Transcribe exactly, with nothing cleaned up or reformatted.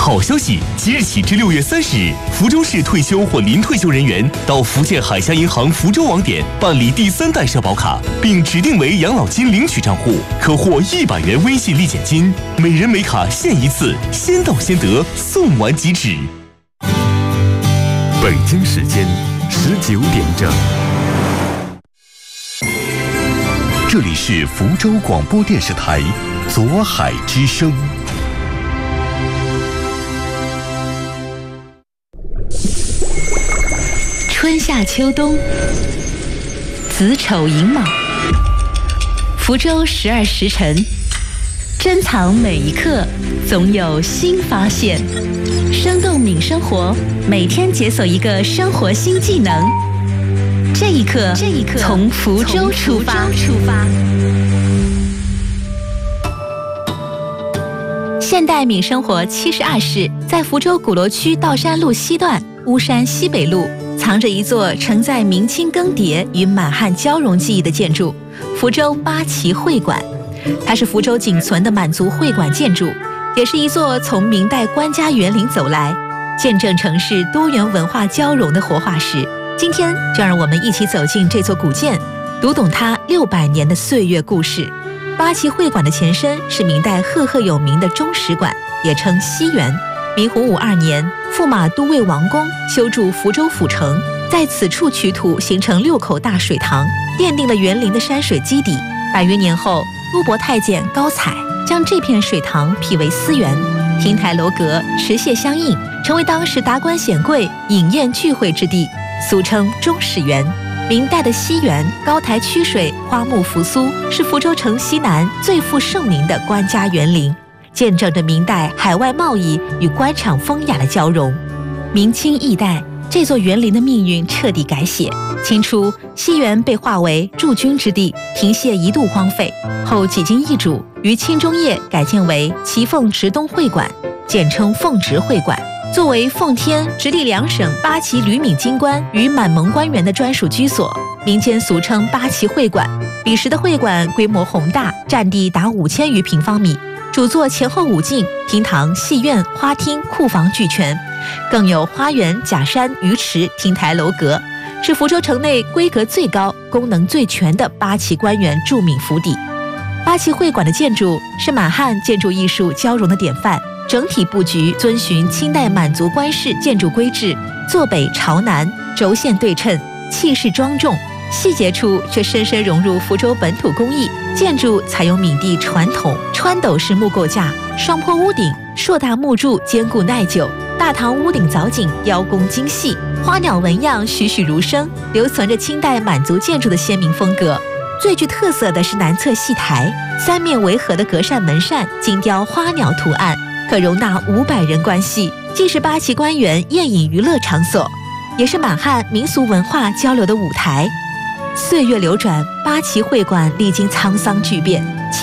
好消息！即日起至六月三十日，福州市退休或临退休人员到福建海峡银行福州网点办理第三代社保卡，并指定为养老金领取账户，可获一百元微信立减金，每人每卡限一次，先到先得，送完即止。 北京时间十九点整。这里是福州广播电视台左海之声。 春夏秋冬，子丑寅卯，福州十二时辰，珍藏每一刻，总有新发现。生动敏生活，每天解锁一个生活新技能。这一刻，这一刻，从福州出发。出发。现代敏生活七十二室在福州鼓楼区道山路西段巫山西北路，藏着一座承载明清更迭与满汉交融记忆的建筑——福州八旗会馆。它是福州仅存的满族会馆建筑，也是一座从明代官家园林走来，见证城市多元文化交融的活化石。今天就让我们一起走进这座古建，读懂它六百年的岁月故事。八旗会馆的前身是明代赫赫有名的中使馆，也称西园。明洪武二年，驸马都尉王公修筑福州府城，在此处取土形成六口大水塘，奠定了园林的山水基底。百余年后，都伯太监高采将这片水塘辟为私园，亭台楼阁，池榭相应，成为当时达官显贵饮宴聚会之地，俗称中使园。明代的西园高台曲水，花木扶苏，是福州城西南最负盛名的官家园林，见证着明代海外贸易与官场风雅的交融。明清易代，这座园林的命运彻底改写。清初，西园被划为驻军之地，亭榭一度荒废，后几经易主，于清中叶改建为祁凤直东会馆，简称凤直会馆。作为奉天、直隶两省八旗旅闽京官与满蒙官员的专属居所，民间俗称八旗会馆。彼时的会馆规模宏大，占地达五千余平方米，主座前后五进，厅堂、戏院、花厅、库房俱全，更有花园、假山、鱼池、亭台楼阁，是福州城内规格最高、功能最全的八旗官员驻闽府邸。八旗会馆的建筑是满汉建筑艺术交融的典范，整体布局遵循清代满族官式建筑规制，坐北朝南，轴线对称，气势庄重，细节处却深深融入福州本土工艺。建筑采用闽地传统穿斗式木构架，双坡屋顶，硕大木柱坚固耐久，大堂屋顶藻井雕工精细，花鸟纹样栩栩如生，留存着清代满族建筑的鲜明风格。最具特色的是南侧戏台，三面围合的隔扇门扇精雕花鸟图案，可容纳五百人观戏，既是八旗官员宴饮娱乐场所，也是满汉民俗文化交流的舞台。岁月流转，八旗会馆历经沧桑巨变，